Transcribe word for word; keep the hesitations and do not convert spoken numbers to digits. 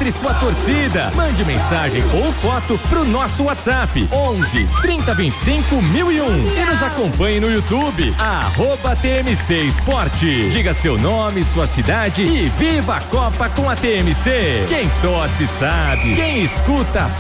Entre sua torcida. Mande mensagem ou foto pro nosso WhatsApp onze, trinta, vinte e cinco, mil e um e nos acompanhe no YouTube arroba T M C Esporte. Diga seu nome, sua cidade e viva a Copa com a T M C. Quem torce sabe, quem escuta